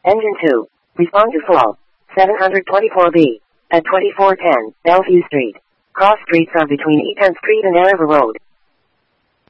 Engine 2. Respond to fall. 724B. At 2410, Bellevue Street. Cross streets are between 8th Street and Erever Road.